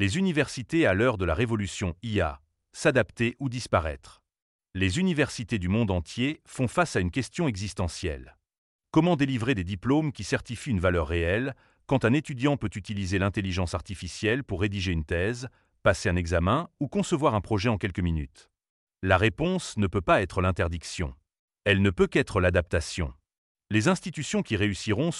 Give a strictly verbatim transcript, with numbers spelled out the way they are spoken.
Les universités à l'heure de la révolution I A, s'adapter ou disparaître. Les universités du monde entier font face à une question existentielle. Comment délivrer des diplômes qui certifient une valeur réelle quand un étudiant peut utiliser l'intelligence artificielle pour rédiger une thèse, passer un examen ou concevoir un projet en quelques minutes? La réponse ne peut pas être l'interdiction. Elle ne peut qu'être l'adaptation. Les institutions qui réussiront